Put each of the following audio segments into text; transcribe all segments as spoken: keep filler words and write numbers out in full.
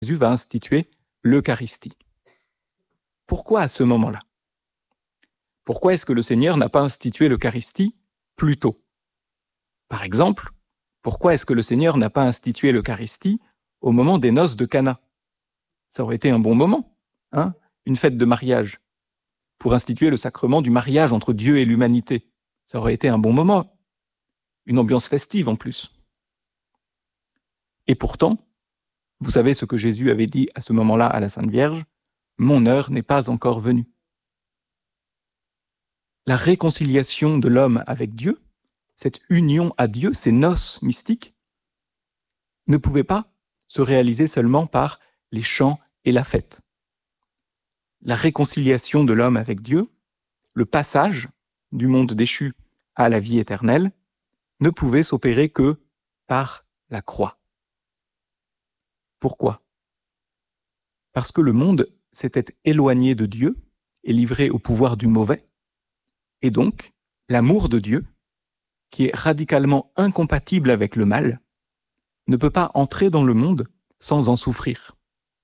Jésus va instituer l'Eucharistie. Pourquoi à ce moment-là? Pourquoi est-ce que le Seigneur n'a pas institué l'Eucharistie plus tôt? Par exemple, pourquoi est-ce que le Seigneur n'a pas institué l'Eucharistie au moment des noces de Cana? Ça aurait été un bon moment, hein, une fête de mariage, pour instituer le sacrement du mariage entre Dieu et l'humanité. Ça aurait été un bon moment, une ambiance festive en plus. Et pourtant, vous savez ce que Jésus avait dit à ce moment-là à la Sainte Vierge: « Mon heure n'est pas encore venue ». La réconciliation de l'homme avec Dieu, cette union à Dieu, ces noces mystiques, ne pouvait pas se réaliser seulement par les chants et la fête. La réconciliation de l'homme avec Dieu, le passage du monde déchu à la vie éternelle, ne pouvait s'opérer que par la croix. Pourquoi? Parce que le monde s'était éloigné de Dieu et livré au pouvoir du mauvais, et donc l'amour de Dieu, qui est radicalement incompatible avec le mal, ne peut pas entrer dans le monde sans en souffrir.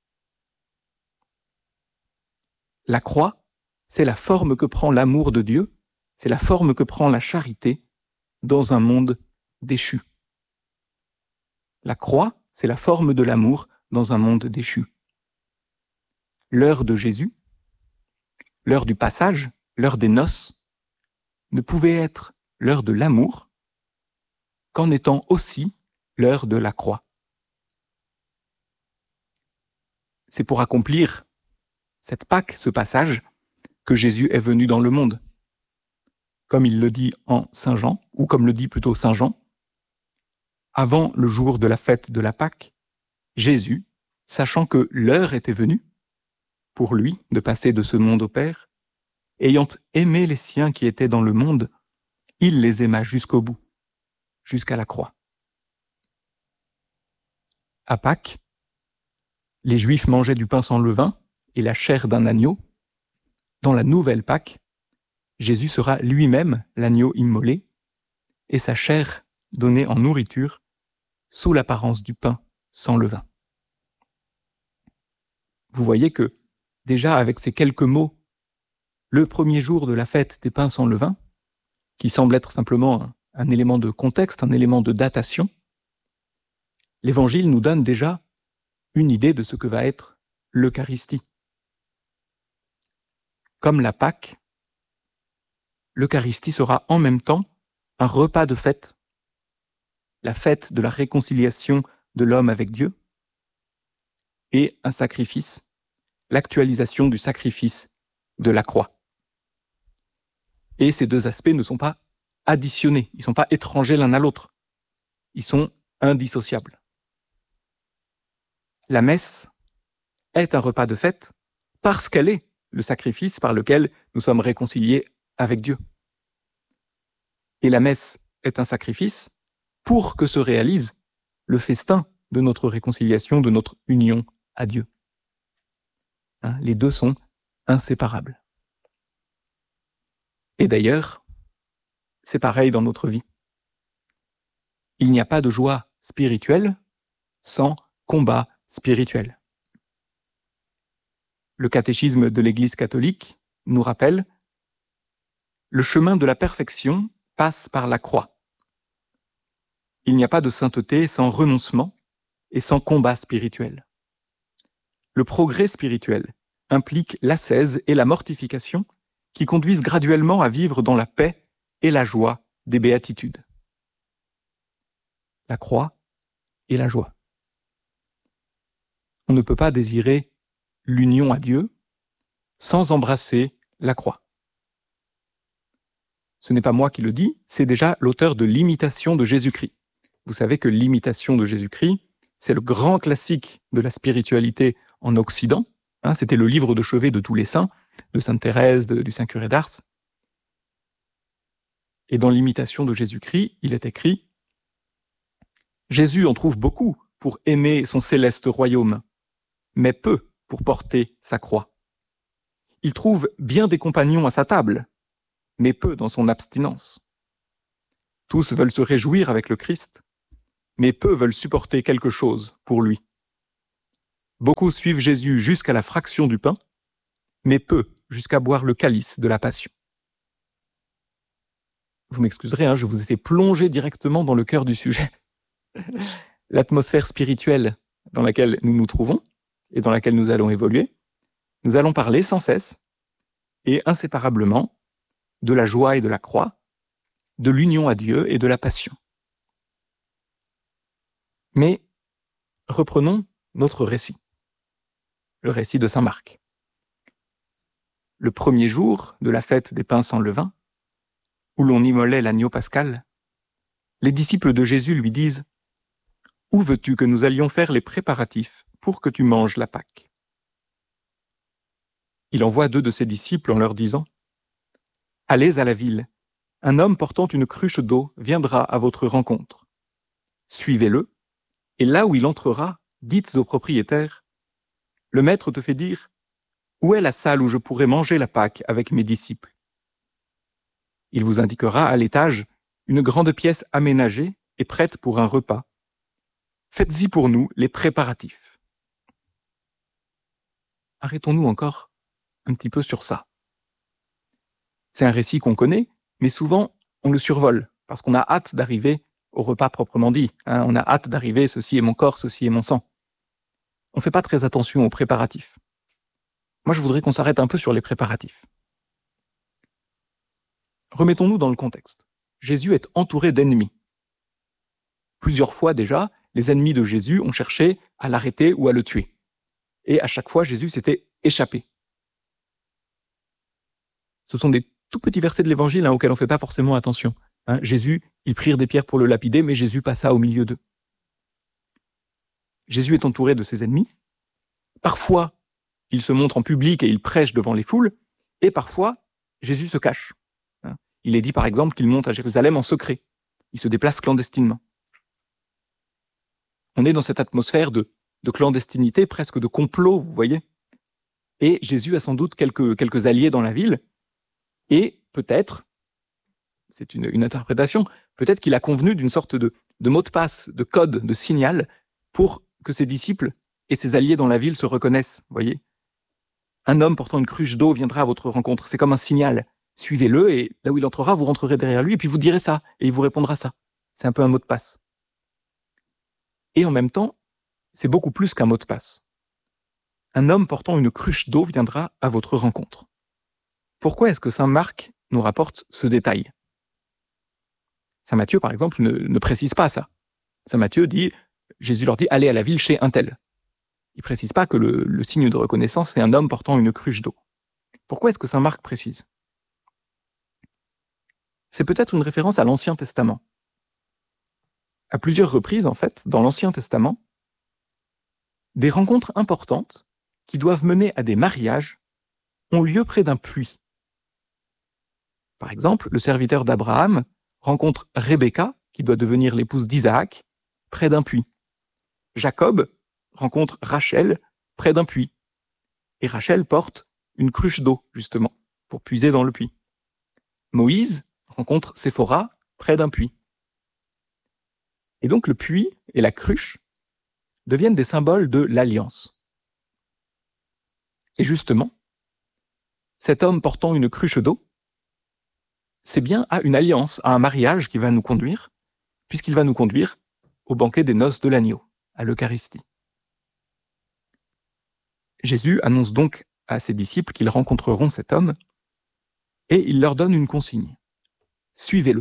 La croix, c'est la forme que prend l'amour de Dieu, c'est la forme que prend la charité dans un monde déchu. La croix, c'est la forme de l'amour dans un monde déchu. L'heure de Jésus, l'heure du passage, l'heure des noces, ne pouvait être l'heure de l'amour qu'en étant aussi l'heure de la croix. C'est pour accomplir cette Pâque, ce passage, que Jésus est venu dans le monde. Comme il le dit en Saint Jean, ou comme le dit plutôt Saint Jean, avant le jour de la fête de la Pâque, Jésus, sachant que l'heure était venue, pour lui, de passer de ce monde au Père, ayant aimé les siens qui étaient dans le monde, il les aima jusqu'au bout, jusqu'à la croix. À Pâques, les Juifs mangeaient du pain sans levain et la chair d'un agneau. Dans la nouvelle Pâque, Jésus sera lui-même l'agneau immolé et sa chair donnée en nourriture sous l'apparence du pain sans levain. Vous voyez que, déjà avec ces quelques mots, le premier jour de la fête des pains sans levain, qui semble être simplement un, un élément de contexte, un élément de datation, l'Évangile nous donne déjà une idée de ce que va être l'Eucharistie. Comme la Pâque, l'Eucharistie sera en même temps un repas de fête, la fête de la réconciliation de l'homme avec Dieu, et un sacrifice, l'actualisation du sacrifice de la croix. Et ces deux aspects ne sont pas additionnés, ils ne sont pas étrangers l'un à l'autre, ils sont indissociables. La messe est un repas de fête parce qu'elle est le sacrifice par lequel nous sommes réconciliés avec Dieu. Et la messe est un sacrifice pour que se réalise le festin de notre réconciliation, de notre union à Dieu. Hein, les deux sont inséparables. Et d'ailleurs, c'est pareil dans notre vie. Il n'y a pas de joie spirituelle sans combat spirituel. Le catéchisme de l'Église catholique nous rappelle: le chemin de la perfection passe par la croix. Il n'y a pas de sainteté sans renoncement et sans combat spirituel. Le progrès spirituel implique l'ascèse et la mortification qui conduisent graduellement à vivre dans la paix et la joie des béatitudes. La croix et la joie. On ne peut pas désirer l'union à Dieu sans embrasser la croix. Ce n'est pas moi qui le dis, c'est déjà l'auteur de l'Imitation de Jésus-Christ. Vous savez que l'Imitation de Jésus-Christ, c'est le grand classique de la spiritualité en Occident. Hein, c'était le livre de chevet de tous les saints, de Sainte Thérèse, de, du Saint Curé d'Ars. Et dans l'Imitation de Jésus-Christ, il est écrit: Jésus en trouve beaucoup pour aimer son céleste royaume, mais peu pour porter sa croix. Il trouve bien des compagnons à sa table, mais peu dans son abstinence. Tous veulent se réjouir avec le Christ, mais peu veulent supporter quelque chose pour lui. Beaucoup suivent Jésus jusqu'à la fraction du pain, mais peu jusqu'à boire le calice de la passion. Vous m'excuserez, hein, je vous ai fait plonger directement dans le cœur du sujet. L'atmosphère spirituelle dans laquelle nous nous trouvons et dans laquelle nous allons évoluer, nous allons parler sans cesse et inséparablement de la joie et de la croix, de l'union à Dieu et de la passion. Mais reprenons notre récit, le récit de saint Marc. Le premier jour de la fête des pains sans levain, où l'on immolait l'agneau pascal, les disciples de Jésus lui disent « Où veux-tu que nous allions faire les préparatifs pour que tu manges la Pâque ?» Il envoie deux de ses disciples en leur disant « Allez à la ville, un homme portant une cruche d'eau viendra à votre rencontre. Suivez-le, et là où il entrera, dites au propriétaire « Le maître te fait dire « Où est la salle où je pourrai manger la Pâque avec mes disciples ?» Il vous indiquera à l'étage une grande pièce aménagée et prête pour un repas. Faites-y pour nous les préparatifs. » Arrêtons-nous encore un petit peu sur ça. C'est un récit qu'on connaît, mais souvent on le survole, parce qu'on a hâte d'arriver au repas proprement dit. Hein, on a hâte d'arriver, ceci est mon corps, ceci est mon sang. On ne fait pas très attention aux préparatifs. Moi, je voudrais qu'on s'arrête un peu sur les préparatifs. Remettons-nous dans le contexte. Jésus est entouré d'ennemis. Plusieurs fois déjà, les ennemis de Jésus ont cherché à l'arrêter ou à le tuer. Et à chaque fois, Jésus s'était échappé. Ce sont des tout petits versets de l'Évangile hein, auxquels on ne fait pas forcément attention. Hein, Jésus, ils prirent des pierres pour le lapider, mais Jésus passa au milieu d'eux. Jésus est entouré de ses ennemis. Parfois, il se montre en public et il prêche devant les foules. Et parfois, Jésus se cache. Hein. Il est dit par exemple qu'il monte à Jérusalem en secret. Il se déplace clandestinement. On est dans cette atmosphère de, de clandestinité, presque de complot, vous voyez. Et Jésus a sans doute quelques, quelques alliés dans la ville. Et peut-être, c'est une, une interprétation, peut-être qu'il a convenu d'une sorte de, de mot de passe, de code, de signal, pour que ses disciples et ses alliés dans la ville se reconnaissent, vous voyez. Un homme portant une cruche d'eau viendra à votre rencontre. C'est comme un signal. Suivez-le et là où il entrera, vous rentrerez derrière lui et puis vous direz ça et il vous répondra ça. C'est un peu un mot de passe. Et en même temps, c'est beaucoup plus qu'un mot de passe. Un homme portant une cruche d'eau viendra à votre rencontre. Pourquoi est-ce que saint Marc nous rapporte ce détail? Saint Matthieu, par exemple, ne, ne précise pas ça. Saint Matthieu dit, Jésus leur dit, allez à la ville chez un tel. Il ne précise pas que le, le signe de reconnaissance, c'est un homme portant une cruche d'eau. Pourquoi est-ce que saint Marc précise? C'est peut-être une référence à l'Ancien Testament. À plusieurs reprises, en fait, dans l'Ancien Testament, des rencontres importantes qui doivent mener à des mariages ont lieu près d'un puits. Par exemple, le serviteur d'Abraham rencontre Rebecca, qui doit devenir l'épouse d'Isaac, près d'un puits. Jacob rencontre Rachel près d'un puits. Et Rachel porte une cruche d'eau, justement, pour puiser dans le puits. Moïse rencontre Séphora près d'un puits. Et donc le puits et la cruche deviennent des symboles de l'alliance. Et justement, cet homme portant une cruche d'eau, c'est bien à une alliance, à un mariage qui va nous conduire, puisqu'il va nous conduire au banquet des noces de l'agneau, à l'Eucharistie. Jésus annonce donc à ses disciples qu'ils rencontreront cet homme, et il leur donne une consigne. Suivez-le.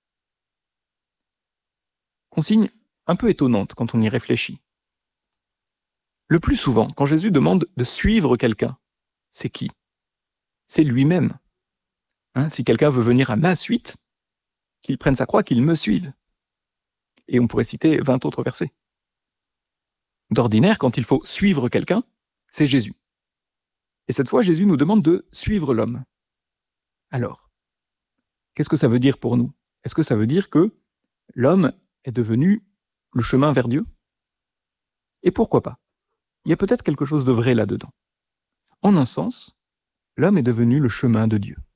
Consigne un peu étonnante quand on y réfléchit. Le plus souvent, quand Jésus demande de suivre quelqu'un, c'est qui? C'est lui-même. Hein, si quelqu'un veut venir à ma suite, qu'il prenne sa croix, qu'il me suive. Et on pourrait citer vingt autres versets. D'ordinaire, quand il faut suivre quelqu'un, c'est Jésus. Et cette fois, Jésus nous demande de suivre l'homme. Alors, qu'est-ce que ça veut dire pour nous? Est-ce que ça veut dire que l'homme est devenu le chemin vers Dieu? Et pourquoi pas? Il y a peut-être quelque chose de vrai là-dedans. En un sens, l'homme est devenu le chemin de Dieu.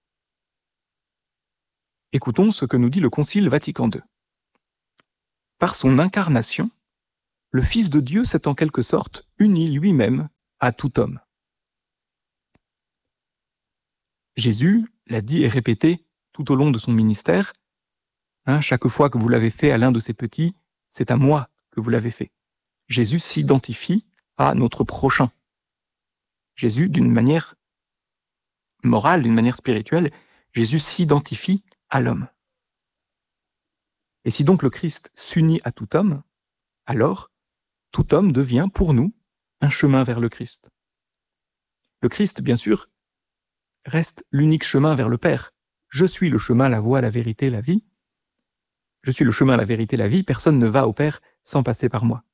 Écoutons ce que nous dit le Concile Vatican deux. Par son incarnation, le Fils de Dieu s'est en quelque sorte uni lui-même à tout homme. Jésus l'a dit et répété tout au long de son ministère, hein, chaque fois que vous l'avez fait à l'un de ces petits, c'est à moi que vous l'avez fait. Jésus s'identifie à notre prochain. Jésus, d'une manière morale, d'une manière spirituelle, Jésus s'identifie à l'homme. Et si donc le Christ s'unit à tout homme, alors tout homme devient pour nous un chemin vers le Christ. Le Christ, bien sûr, reste l'unique chemin vers le Père. Je suis le chemin, la voie, la vérité, la vie. Je suis le chemin, la vérité, la vie. Personne ne va au Père sans passer par moi.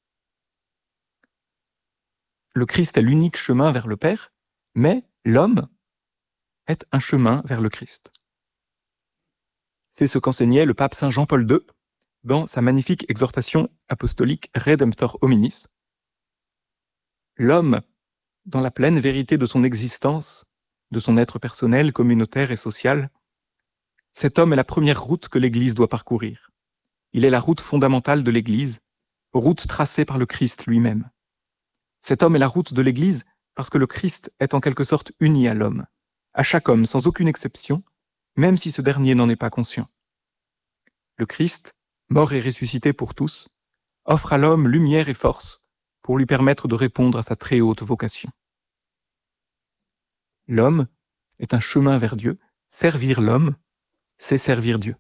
Le Christ est l'unique chemin vers le Père, mais l'homme est un chemin vers le Christ. C'est ce qu'enseignait le pape Saint Jean-Paul deux dans sa magnifique exhortation apostolique Redemptor Hominis. L'homme, dans la pleine vérité de son existence, de son être personnel, communautaire et social, cet homme est la première route que l'Église doit parcourir. Il est la route fondamentale de l'Église, route tracée par le Christ lui-même. Cet homme est la route de l'Église parce que le Christ est en quelque sorte uni à l'homme, à chaque homme sans aucune exception, même si ce dernier n'en est pas conscient. Le Christ, mort et ressuscité pour tous, offre à l'homme lumière et force pour lui permettre de répondre à sa très haute vocation. L'homme est un chemin vers Dieu. Servir l'homme, c'est servir Dieu.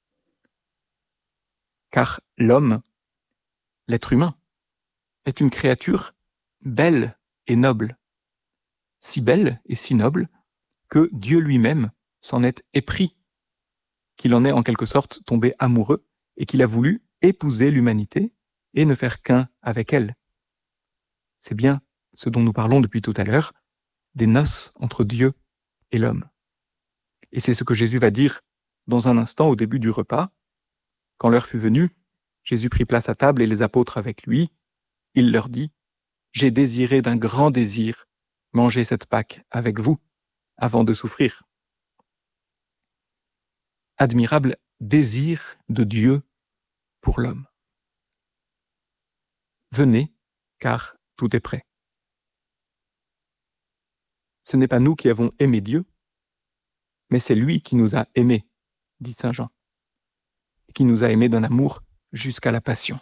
Car l'homme, l'être humain, est une créature belle et noble, si belle et si noble que Dieu lui-même s'en est épris, qu'il en est en quelque sorte tombé amoureux et qu'il a voulu épouser l'humanité et ne faire qu'un avec elle. C'est bien ce dont nous parlons depuis tout à l'heure, des noces entre Dieu et l'homme. Et c'est ce que Jésus va dire dans un instant au début du repas. Quand l'heure fut venue, Jésus prit place à table et les apôtres avec lui. Il leur dit « J'ai désiré d'un grand désir manger cette Pâque avec vous avant de souffrir. » Admirable désir de Dieu pour l'homme. Venez, car tout est prêt. Ce n'est pas nous qui avons aimé Dieu, mais c'est lui qui nous a aimés, dit saint Jean, qui nous a aimés d'un amour jusqu'à la passion.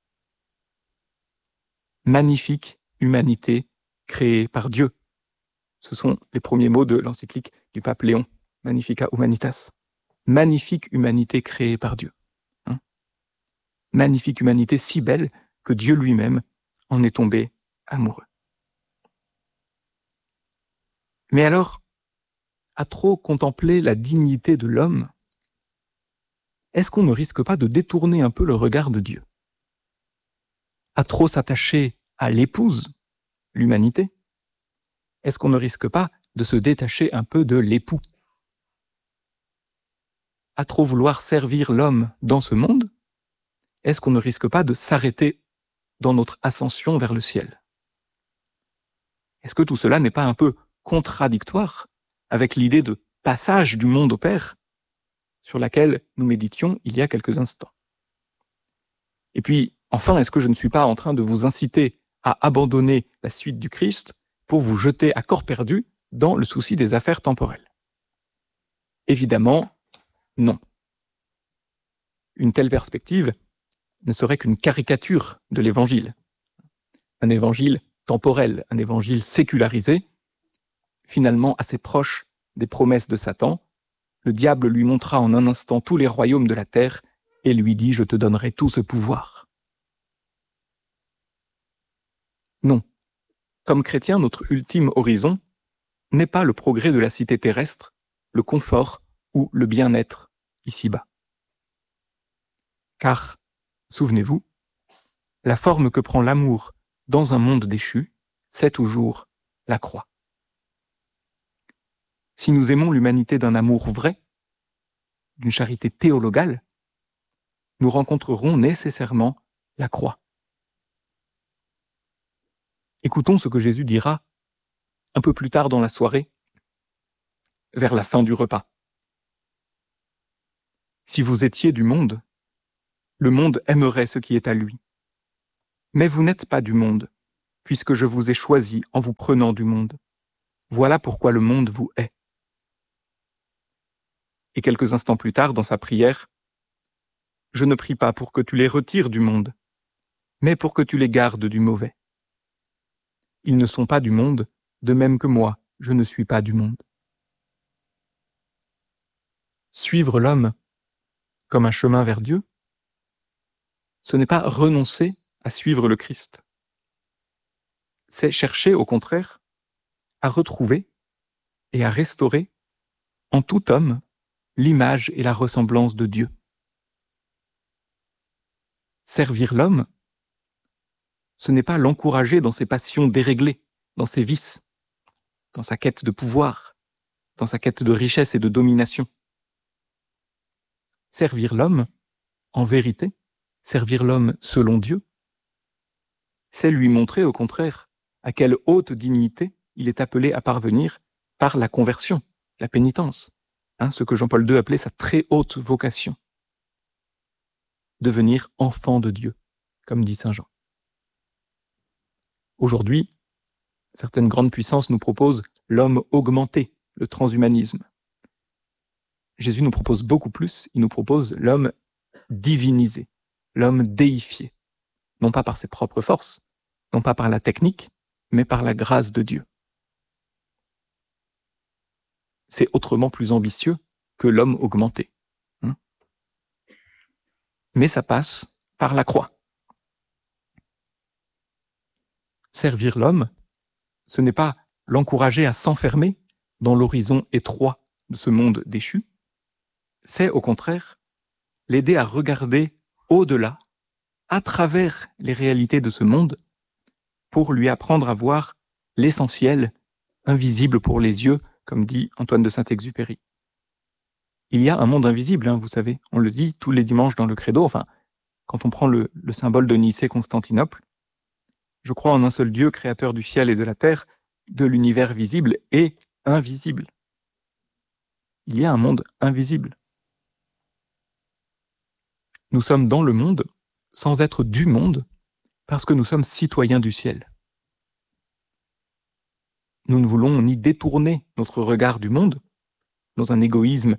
Magnifique humanité créée par Dieu. Ce sont les premiers mots de l'encyclique du pape Léon, Magnificat Humanitas. Magnifique humanité créée par Dieu. Hein? Magnifique humanité si belle que Dieu lui-même en est tombé amoureux. Mais alors, à trop contempler la dignité de l'homme, est-ce qu'on ne risque pas de détourner un peu le regard de Dieu? À trop s'attacher à l'épouse, l'humanité, est-ce qu'on ne risque pas de se détacher un peu de l'époux? À trop vouloir servir l'homme dans ce monde, est-ce qu'on ne risque pas de s'arrêter dans notre ascension vers le ciel? Est-ce que tout cela n'est pas un peu contradictoire avec l'idée de passage du monde au Père sur laquelle nous méditions il y a quelques instants? Et puis, enfin, est-ce que je ne suis pas en train de vous inciter à abandonner la suite du Christ pour vous jeter à corps perdu dans le souci des affaires temporelles? Évidemment, non. Une telle perspective ne serait qu'une caricature de l'évangile. Un évangile temporel, un évangile sécularisé, finalement assez proche des promesses de Satan. Le diable lui montra en un instant tous les royaumes de la terre et lui dit « Je te donnerai tout ce pouvoir ». Non. Comme chrétien, notre ultime horizon n'est pas le progrès de la cité terrestre, le confort ou le bien-être ici-bas. Car, souvenez-vous, la forme que prend l'amour dans un monde déchu, c'est toujours la croix. Si nous aimons l'humanité d'un amour vrai, d'une charité théologale, nous rencontrerons nécessairement la croix. Écoutons ce que Jésus dira un peu plus tard dans la soirée, vers la fin du repas. Si vous étiez du monde, le monde aimerait ce qui est à lui. Mais vous n'êtes pas du monde, puisque je vous ai choisi en vous prenant du monde. Voilà pourquoi le monde vous hait. » Et quelques instants plus tard, dans sa prière, « Je ne prie pas pour que tu les retires du monde, mais pour que tu les gardes du mauvais. Ils ne sont pas du monde, de même que moi, je ne suis pas du monde. » Suivre l'homme comme un chemin vers Dieu, ce n'est pas renoncer à suivre le Christ. C'est chercher, au contraire, à retrouver et à restaurer en tout homme l'image et la ressemblance de Dieu. Servir l'homme, ce n'est pas l'encourager dans ses passions déréglées, dans ses vices, dans sa quête de pouvoir, dans sa quête de richesse et de domination. Servir l'homme, en vérité, servir l'homme selon Dieu, c'est lui montrer au contraire à quelle haute dignité il est appelé à parvenir par la conversion, la pénitence, hein, ce que Jean-Paul deux appelait sa très haute vocation. Devenir enfant de Dieu, comme dit saint Jean. Aujourd'hui, certaines grandes puissances nous proposent l'homme augmenté, le transhumanisme. Jésus nous propose beaucoup plus, il nous propose l'homme divinisé, l'homme déifié, non pas par ses propres forces, non pas par la technique, mais par la grâce de Dieu. C'est autrement plus ambitieux que l'homme augmenté. Hein ? Mais ça passe par la croix. Servir l'homme, ce n'est pas l'encourager à s'enfermer dans l'horizon étroit de ce monde déchu, c'est au contraire l'aider à regarder au-delà, à travers les réalités de ce monde, pour lui apprendre à voir l'essentiel, invisible pour les yeux, comme dit Antoine de Saint-Exupéry. Il y a un monde invisible, hein, vous savez, on le dit tous les dimanches dans le credo, enfin, quand on prend le, le symbole de Nicée-Constantinople, je crois en un seul Dieu, créateur du ciel et de la terre, de l'univers visible et invisible. Il y a un monde invisible. Nous sommes dans le monde, sans être du monde, parce que nous sommes citoyens du ciel. Nous ne voulons ni détourner notre regard du monde, dans un égoïsme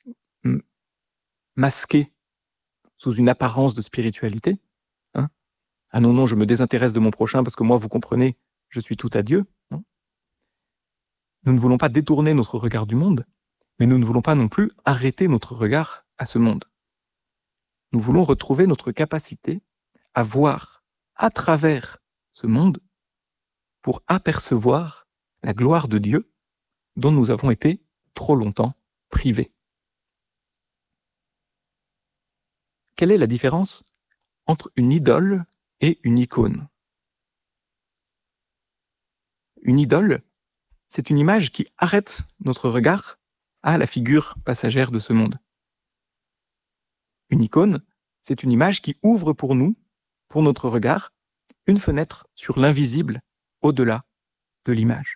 masqué sous une apparence de spiritualité. Hein ah non, non, je me désintéresse de mon prochain parce que moi, vous comprenez, je suis tout à Dieu. Non, nous ne voulons pas détourner notre regard du monde, mais nous ne voulons pas non plus arrêter notre regard à ce monde. Nous voulons retrouver notre capacité à voir à travers ce monde pour apercevoir la gloire de Dieu dont nous avons été trop longtemps privés. Quelle est la différence entre une idole et une icône ? Une idole, c'est une image qui arrête notre regard à la figure passagère de ce monde. Une icône, c'est une image qui ouvre pour nous, pour notre regard, une fenêtre sur l'invisible au-delà de l'image.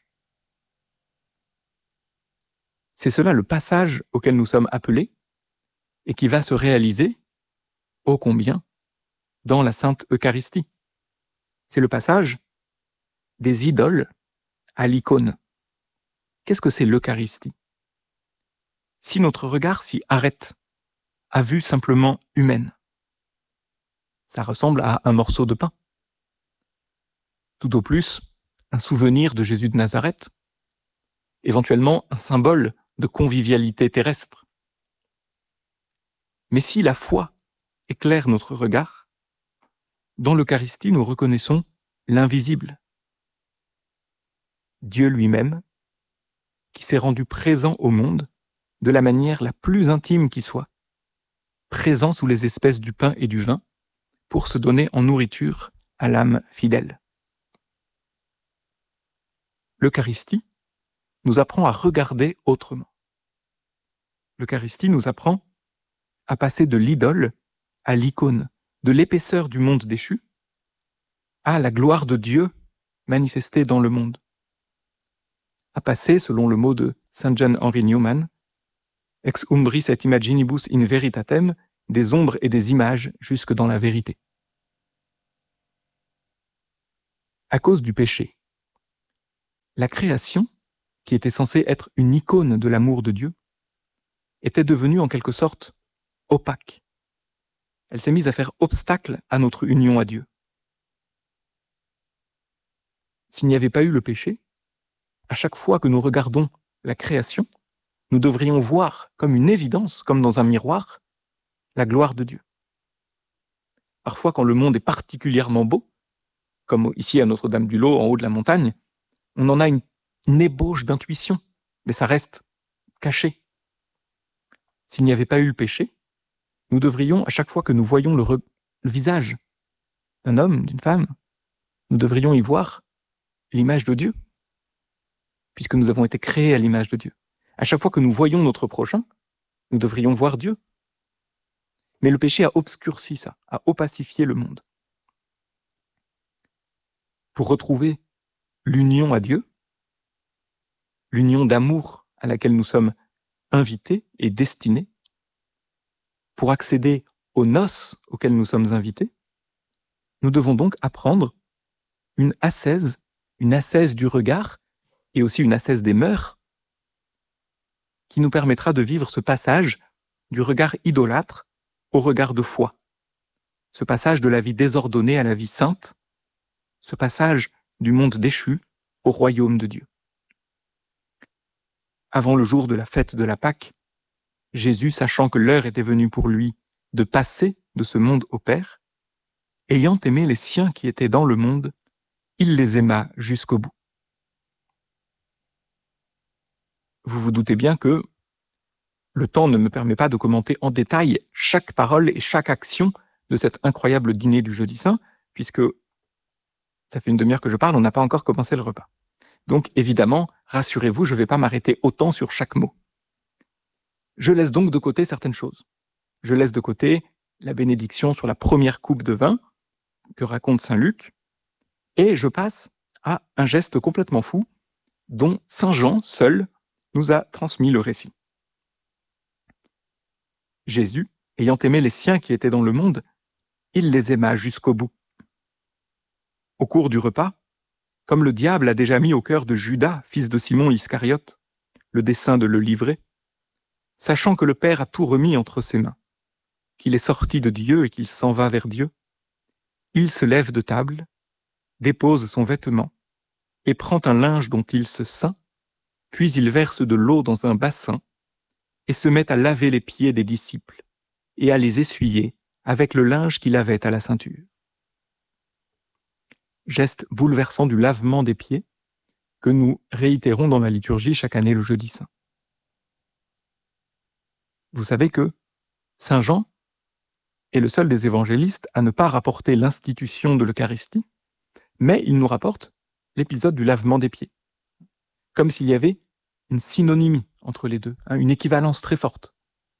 C'est cela le passage auquel nous sommes appelés et qui va se réaliser, ô combien, dans la Sainte Eucharistie. C'est le passage des idoles à l'icône. Qu'est-ce que c'est l'Eucharistie ? Si notre regard s'y arrête à vue simplement humaine, ça ressemble à un morceau de pain. Tout au plus, un souvenir de Jésus de Nazareth, éventuellement un symbole de convivialité terrestre. Mais si la foi éclaire notre regard, dans l'Eucharistie, nous reconnaissons l'invisible. Dieu lui-même, qui s'est rendu présent au monde de la manière la plus intime qui soit, présent sous les espèces du pain et du vin, pour se donner en nourriture à l'âme fidèle. L'Eucharistie nous apprend à regarder autrement. L'Eucharistie nous apprend à passer de l'idole à l'icône, de l'épaisseur du monde déchu à la gloire de Dieu manifestée dans le monde. À passer, selon le mot de Saint John Henry Newman, ex umbris et imaginibus in veritatem, des ombres et des images jusque dans la vérité. à cause du péché. La création, qui était censée être une icône de l'amour de Dieu, était devenue en quelque sorte opaque. Elle s'est mise à faire obstacle à notre union à Dieu. S'il n'y avait pas eu le péché, à chaque fois que nous regardons la création, nous devrions voir comme une évidence, comme dans un miroir, la gloire de Dieu. Parfois, quand le monde est particulièrement beau, comme ici à Notre-Dame-du-Lot, en haut de la montagne, on en a une, une ébauche d'intuition, mais ça reste caché. S'il n'y avait pas eu le péché, nous devrions, à chaque fois que nous voyons le, re, le visage d'un homme, d'une femme, nous devrions y voir l'image de Dieu, puisque nous avons été créés à l'image de Dieu. À chaque fois que nous voyons notre prochain, nous devrions voir Dieu. Mais le péché a obscurci ça, a opacifié le monde. Pour retrouver l'union à Dieu, l'union d'amour à laquelle nous sommes invités et destinés, pour accéder aux noces auxquelles nous sommes invités, nous devons donc apprendre une ascèse, une ascèse du regard et aussi une ascèse des mœurs qui nous permettra de vivre ce passage du regard idolâtre au regard de foi, ce passage de la vie désordonnée à la vie sainte, ce passage du monde déchu au royaume de Dieu. Avant le jour de la fête de la Pâque, Jésus, sachant que l'heure était venue pour lui de passer de ce monde au Père, ayant aimé les siens qui étaient dans le monde, il les aima jusqu'au bout. Vous vous doutez bien que le temps ne me permet pas de commenter en détail chaque parole et chaque action de cet incroyable dîner du Jeudi Saint, puisque ça fait une demi-heure que je parle, on n'a pas encore commencé le repas. Donc évidemment, rassurez-vous, je ne vais pas m'arrêter autant sur chaque mot. Je laisse donc de côté certaines choses. Je laisse de côté la bénédiction sur la première coupe de vin que raconte saint Luc, et je passe à un geste complètement fou dont saint Jean seul nous a transmis le récit. Jésus, ayant aimé les siens qui étaient dans le monde, il les aima jusqu'au bout. Au cours du repas, comme le diable a déjà mis au cœur de Judas, fils de Simon Iscariote, le dessein de le livrer, sachant que le Père a tout remis entre ses mains, qu'il est sorti de Dieu et qu'il s'en va vers Dieu, il se lève de table, dépose son vêtement et prend un linge dont il se ceint, puis il verse de l'eau dans un bassin et se met à laver les pieds des disciples et à les essuyer avec le linge qu'il avait à la ceinture. Geste bouleversant du lavement des pieds que nous réitérons dans la liturgie chaque année le Jeudi Saint. Vous savez que saint Jean est le seul des évangélistes à ne pas rapporter l'institution de l'Eucharistie, mais il nous rapporte l'épisode du lavement des pieds, comme s'il y avait une synonymie entre les deux, hein, une équivalence très forte.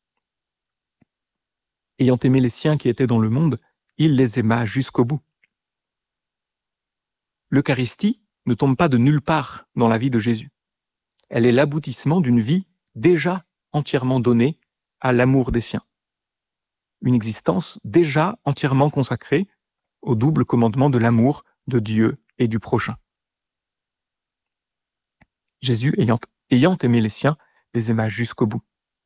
Ayant aimé les siens qui étaient dans le monde, il les aima jusqu'au bout. L'Eucharistie ne tombe pas de nulle part dans la vie de Jésus. Elle est l'aboutissement d'une vie déjà entièrement donnée à l'amour des siens. Une existence déjà entièrement consacrée au double commandement de l'amour de Dieu et du prochain. Jésus, ayant, ayant aimé les siens, les aima jusqu'au bout.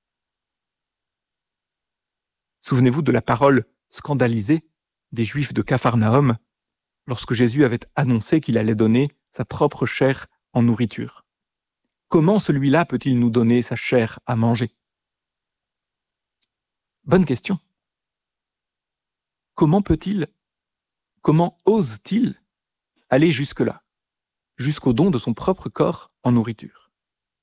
Souvenez-vous de la parole scandalisée des Juifs de Capharnaüm lorsque Jésus avait annoncé qu'il allait donner sa propre chair en nourriture. Comment celui-là peut-il nous donner sa chair à manger? Bonne question. Comment peut-il, comment ose-t-il aller jusque-là, jusqu'au don de son propre corps en nourriture?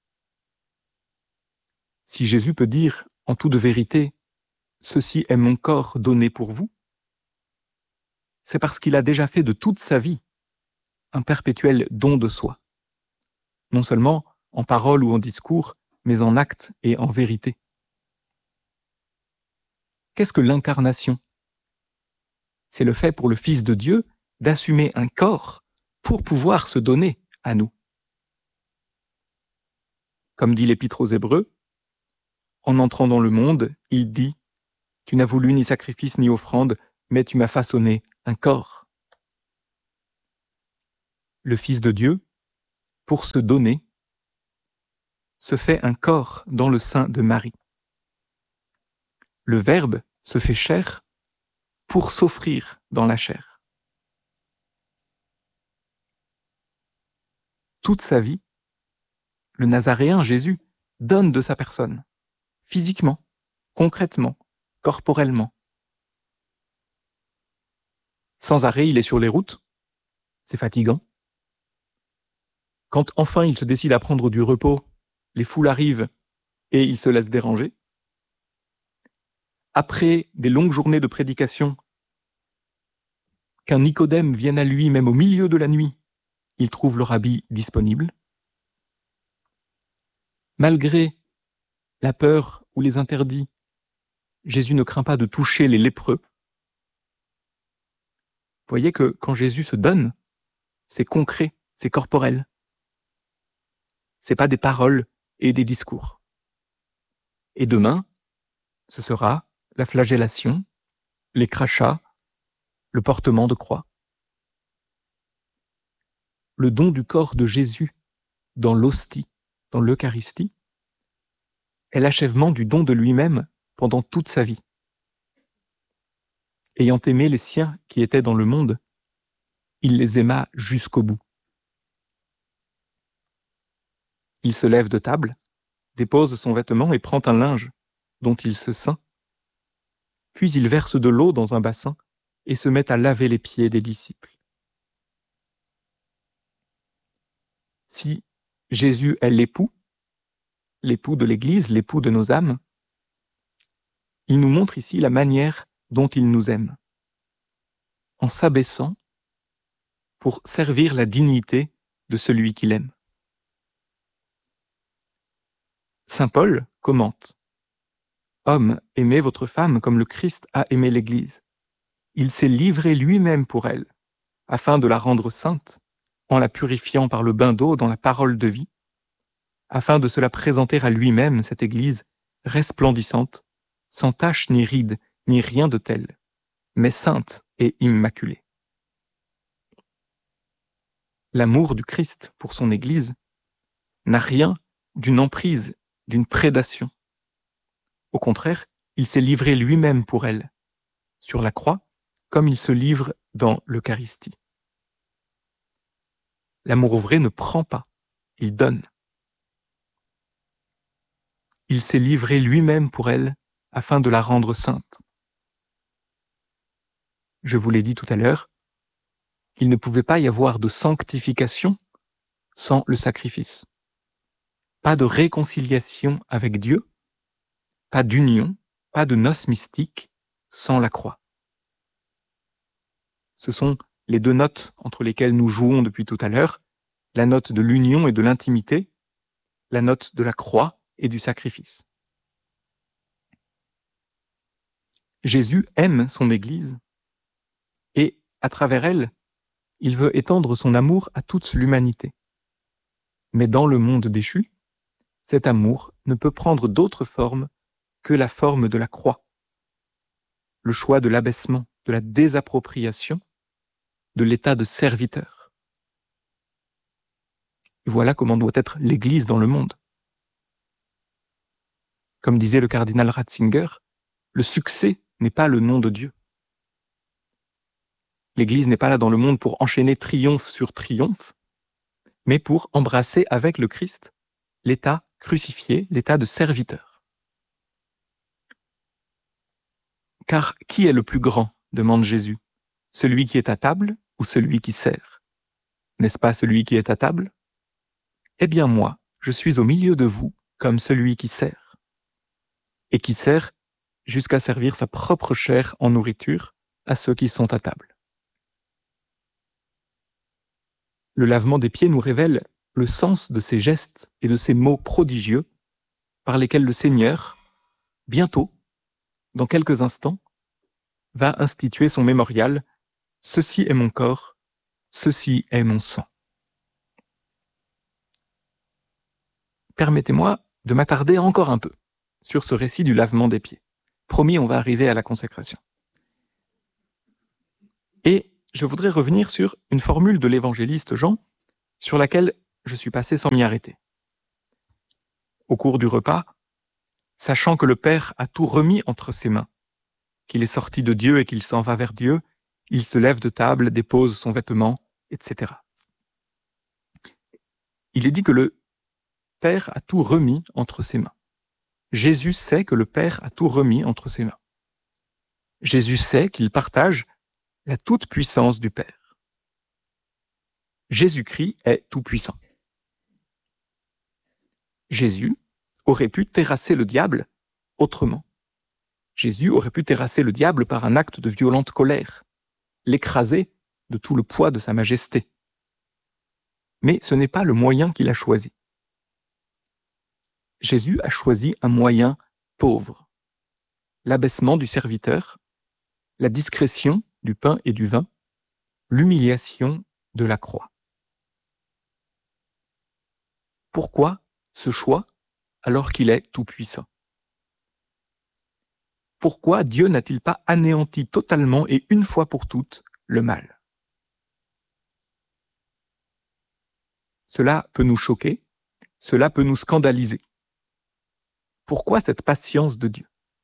Si Jésus peut dire en toute vérité « Ceci est mon corps donné pour vous », c'est parce qu'il a déjà fait de toute sa vie un perpétuel don de soi, non seulement en parole ou en discours, mais en acte et en vérité. Qu'est-ce que l'incarnation? C'est le fait pour le Fils de Dieu d'assumer un corps pour pouvoir se donner à nous. Comme dit l'Épître aux Hébreux, en entrant dans le monde, il dit « Tu n'as voulu ni sacrifice ni offrande, mais tu m'as façonné un corps. » le Fils de Dieu, pour se donner, se fait un corps dans le sein de Marie. Le Verbe se fait chair pour s'offrir dans la chair. Toute sa vie, le Nazaréen Jésus donne de sa personne, physiquement, concrètement, corporellement. Sans arrêt, il est sur les routes, c'est fatigant. Quand enfin il se décide à prendre du repos, les foules arrivent et il se laisse déranger. Après des longues journées de prédication, qu'un Nicodème vienne à lui même au milieu de la nuit, il trouve le rabbi disponible. Malgré la peur ou les interdits, Jésus ne craint pas de toucher les lépreux. Vous voyez que quand Jésus se donne, c'est concret, c'est corporel. C'est pas des paroles et des discours. Et demain, ce sera la flagellation, les crachats, le portement de croix. Le don du corps de Jésus dans l'hostie, dans l'Eucharistie, est l'achèvement du don de lui-même pendant toute sa vie. Ayant aimé les siens qui étaient dans le monde, il les aima jusqu'au bout. Il se lève de table, dépose son vêtement et prend un linge dont il se ceint. Puis il verse de l'eau dans un bassin et se met à laver les pieds des disciples. Si Jésus est l'époux, l'époux de l'Église, l'époux de nos âmes, il nous montre ici la manière dont il nous aime, en s'abaissant pour servir la dignité de celui qu'il aime. Saint Paul commente « Homme, aimez votre femme comme le Christ a aimé l'Église. Il s'est livré lui-même pour elle, afin de la rendre sainte, en la purifiant par le bain d'eau dans la parole de vie, afin de se la présenter à lui-même, cette Église, resplendissante, sans tache ni ride, ni rien de tel, mais sainte et immaculée. » L'amour du Christ pour son Église n'a rien d'une emprise, d'une prédation. Au contraire, il s'est livré lui-même pour elle, sur la croix, comme il se livre dans l'Eucharistie. L'amour vrai ne prend pas, il donne. Il s'est livré lui-même pour elle afin de la rendre sainte. Je vous l'ai dit tout à l'heure, il ne pouvait pas y avoir de sanctification sans le sacrifice. Pas de réconciliation avec Dieu, pas d'union, pas de noces mystiques sans la croix. Ce sont les deux notes entre lesquelles nous jouons depuis tout à l'heure, la note de l'union et de l'intimité, la note de la croix et du sacrifice. Jésus aime son Église et, à travers elle, il veut étendre son amour à toute l'humanité. Mais dans le monde déchu, cet amour ne peut prendre d'autre forme que la forme de la croix. Le choix de l'abaissement, de la désappropriation, de l'état de serviteur. Et voilà comment doit être l'Église dans le monde. Comme disait le cardinal Ratzinger, le succès n'est pas le nom de Dieu. L'Église n'est pas là dans le monde pour enchaîner triomphe sur triomphe, mais pour embrasser avec le Christ l'état crucifié, l'état de serviteur. Car qui est le plus grand, demande Jésus, celui qui est à table ou celui qui sert? N'est-ce pas celui qui est à table? Eh bien moi, je suis au milieu de vous comme celui qui sert, et qui sert jusqu'à servir sa propre chair en nourriture à ceux qui sont à table. Le lavement des pieds nous révèle le sens de ces gestes et de ces mots prodigieux par lesquels le Seigneur, bientôt, dans quelques instants, va instituer son mémorial « Ceci est mon corps, ceci est mon sang ». Permettez-moi de m'attarder encore un peu sur ce récit du lavement des pieds. Promis, on va arriver à la consécration. Et je voudrais revenir sur une formule de l'évangéliste Jean sur laquelle je suis passé sans m'y arrêter. Au cours du repas, sachant que le Père a tout remis entre ses mains, qu'il est sorti de Dieu et qu'il s'en va vers Dieu, il se lève de table, dépose son vêtement, et cetera. Il est dit que le Père a tout remis entre ses mains. Jésus sait que le Père a tout remis entre ses mains. Jésus sait qu'il partage la toute-puissance du Père. Jésus-Christ est tout-puissant. Jésus aurait pu terrasser le diable autrement. Jésus aurait pu terrasser le diable par un acte de violente colère, l'écraser de tout le poids de sa majesté. Mais ce n'est pas le moyen qu'il a choisi. Jésus a choisi un moyen pauvre, l'abaissement du serviteur, la discrétion du pain et du vin, l'humiliation de la croix. Pourquoi ce choix alors qu'il est tout-puissant? Pourquoi Dieu n'a-t-il pas anéanti totalement et une fois pour toutes le mal? Cela peut nous choquer, cela peut nous scandaliser. Pourquoi cette patience de Dieu?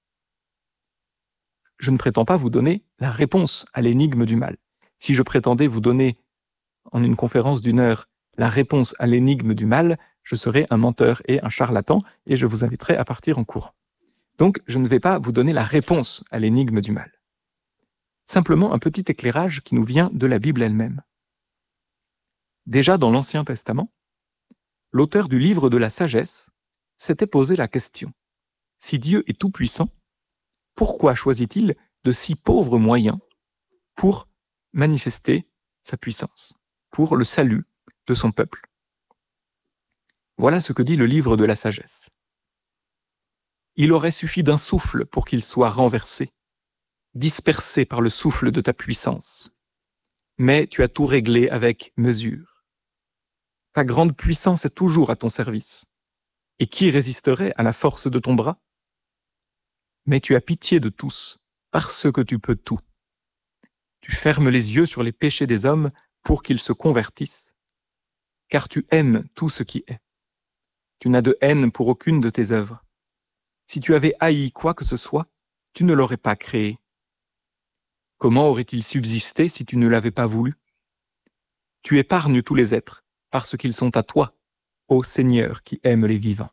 Je ne prétends pas vous donner la réponse à l'énigme du mal. Si je prétendais vous donner en une conférence d'une heure la réponse à l'énigme du mal, je serais un menteur et un charlatan et je vous inviterais à partir en courant. Donc, je ne vais pas vous donner la réponse à l'énigme du mal. Simplement un petit éclairage qui nous vient de la Bible elle-même. Déjà dans l'Ancien Testament, l'auteur du livre de la sagesse s'était posé la question. Si Dieu est tout-puissant, pourquoi choisit-il de si pauvres moyens pour manifester sa puissance, pour le salut de son peuple? Voilà ce que dit le livre de la sagesse. Il aurait suffi d'un souffle pour qu'il soit renversé, dispersé par le souffle de ta puissance. Mais tu as tout réglé avec mesure. Ta grande puissance est toujours à ton service. Et qui résisterait à la force de ton bras? Mais tu as pitié de tous, parce que tu peux tout. Tu fermes les yeux sur les péchés des hommes pour qu'ils se convertissent, car tu aimes tout ce qui est. Tu n'as de haine pour aucune de tes œuvres. Si tu avais haï quoi que ce soit, tu ne l'aurais pas créé. Comment aurait-il subsisté si tu ne l'avais pas voulu? Tu épargnes tous les êtres, parce qu'ils sont à toi, ô Seigneur qui aime les vivants.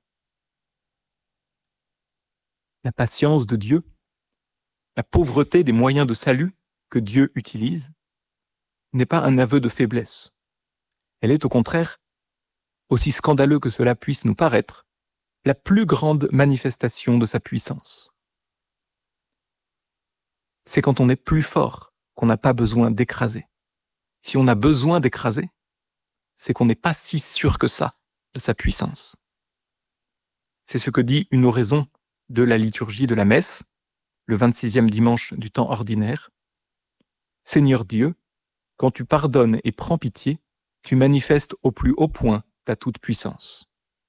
La patience de Dieu, la pauvreté des moyens de salut que Dieu utilise, n'est pas un aveu de faiblesse. Elle est au contraire, aussi scandaleux que cela puisse nous paraître, la plus grande manifestation de sa puissance. C'est quand on est plus fort qu'on n'a pas besoin d'écraser. Si on a besoin d'écraser, c'est qu'on n'est pas si sûr que ça de sa puissance. C'est ce que dit une oraison de la liturgie de la messe, le vingt-sixième dimanche du temps ordinaire. Seigneur Dieu, quand tu pardonnes et prends pitié, tu manifestes au plus haut point ta toute-puissance.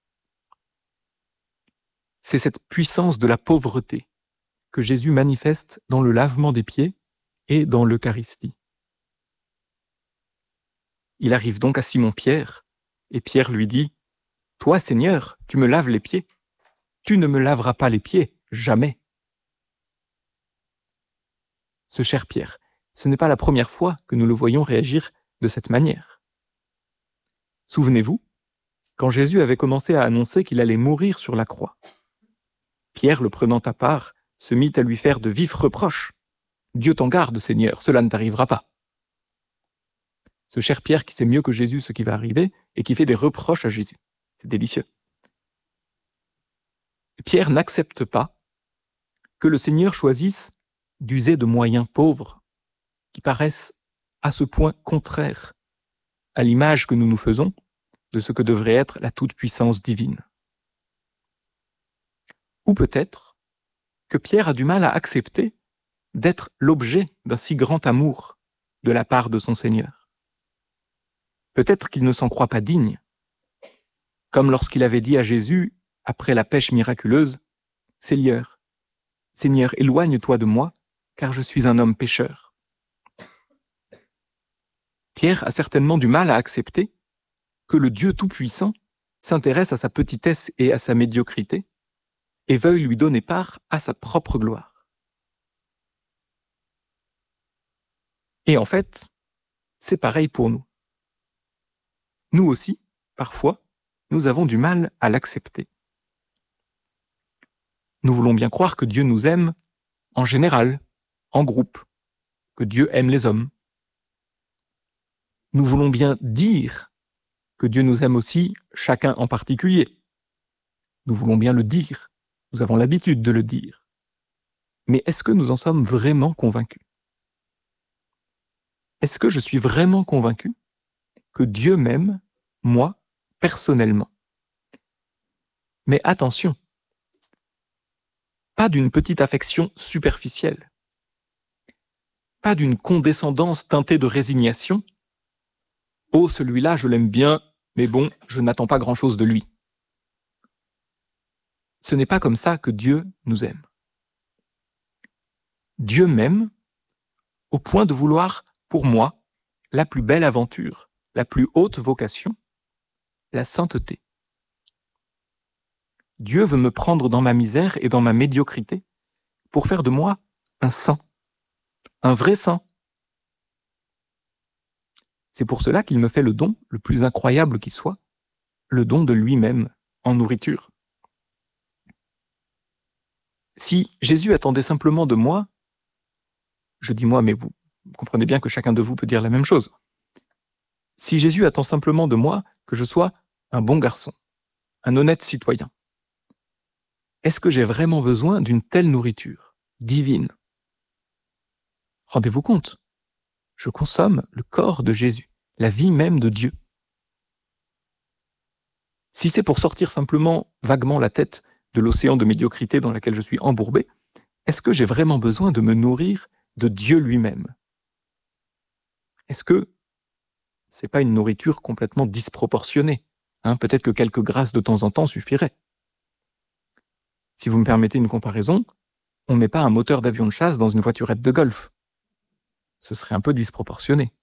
C'est cette puissance de la pauvreté que Jésus manifeste dans le lavement des pieds et dans l'Eucharistie. Il arrive donc à Simon-Pierre, et Pierre lui dit « Toi, Seigneur, tu me laves les pieds. Tu ne me laveras pas les pieds, jamais. » Ce cher Pierre, ce n'est pas la première fois que nous le voyons réagir de cette manière. Souvenez-vous, quand Jésus avait commencé à annoncer qu'il allait mourir sur la croix, Pierre, le prenant à part, se mit à lui faire de vifs reproches. « Dieu t'en garde, Seigneur, cela ne t'arrivera pas. » Ce cher Pierre qui sait mieux que Jésus ce qui va arriver et qui fait des reproches à Jésus. C'est délicieux. Pierre n'accepte pas que le Seigneur choisisse d'user de moyens pauvres qui paraissent à ce point contraires à l'image que nous nous faisons de ce que devrait être la toute-puissance divine. Ou peut-être que Pierre a du mal à accepter d'être l'objet d'un si grand amour de la part de son Seigneur. Peut-être qu'il ne s'en croit pas digne, comme lorsqu'il avait dit à Jésus, après la pêche miraculeuse, « Seigneur, Seigneur, éloigne-toi de moi, car je suis un homme pécheur. » Pierre a certainement du mal à accepter que le Dieu Tout-Puissant s'intéresse à sa petitesse et à sa médiocrité et veuille lui donner part à sa propre gloire. Et en fait, c'est pareil pour nous. Nous aussi, parfois, nous avons du mal à l'accepter. Nous voulons bien croire que Dieu nous aime en général, en groupe, que Dieu aime les hommes. Nous voulons bien dire que Dieu nous aime aussi, chacun en particulier. Nous voulons bien le dire, nous avons l'habitude de le dire. Mais est-ce que nous en sommes vraiment convaincus? Est-ce que je suis vraiment convaincu que Dieu m'aime, moi, personnellement? Mais attention, pas d'une petite affection superficielle, pas d'une condescendance teintée de résignation. Oh, celui-là, je l'aime bien, mais bon, je n'attends pas grand-chose de lui. Ce n'est pas comme ça que Dieu nous aime. Dieu m'aime au point de vouloir, pour moi, la plus belle aventure, la plus haute vocation, la sainteté. Dieu veut me prendre dans ma misère et dans ma médiocrité pour faire de moi un saint, un vrai saint. C'est pour cela qu'il me fait le don le plus incroyable qui soit, le don de lui-même en nourriture. Si Jésus attendait simplement de moi, je dis moi, mais vous comprenez bien que chacun de vous peut dire la même chose. Si Jésus attend simplement de moi que je sois un bon garçon, un honnête citoyen, est-ce que j'ai vraiment besoin d'une telle nourriture divine? Rendez-vous compte, je consomme le corps de Jésus, la vie même de Dieu. Si c'est pour sortir simplement vaguement la tête de l'océan de médiocrité dans lequel je suis embourbé, est-ce que j'ai vraiment besoin de me nourrir de Dieu lui-même? Est-ce que c'est pas une nourriture complètement disproportionnée, hein? Peut-être que quelques grâces de temps en temps suffiraient. Si vous me permettez une comparaison, on ne met pas un moteur d'avion de chasse dans une voiturette de golf. Ce serait un peu disproportionné.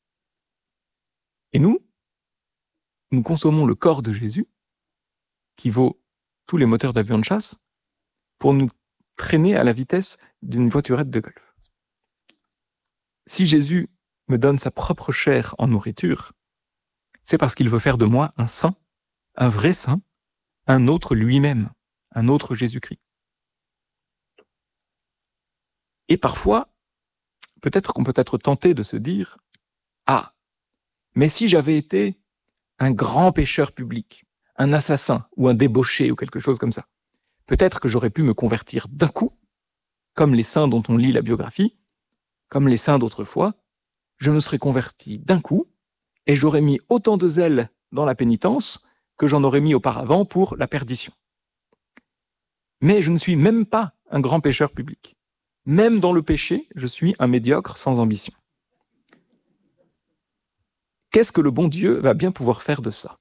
Et nous, nous consommons le corps de Jésus, qui vaut tous les moteurs d'avion de chasse, pour nous traîner à la vitesse d'une voiturette de golf. Si Jésus me donne sa propre chair en nourriture, c'est parce qu'il veut faire de moi un saint, un vrai saint, un autre lui-même, un autre Jésus-Christ. Et parfois, peut-être qu'on peut être tenté de se dire « Ah, mais si j'avais été un grand pécheur public, un assassin ou un débauché ou quelque chose comme ça, peut-être que j'aurais pu me convertir d'un coup, comme les saints dont on lit la biographie, comme les saints d'autrefois, je me serais converti d'un coup et j'aurais mis autant de zèle dans la pénitence que j'en aurais mis auparavant pour la perdition. Mais je ne suis même pas un grand pécheur public. Même dans le péché, je suis un médiocre sans ambition. Qu'est-ce que le bon Dieu va bien pouvoir faire de ça?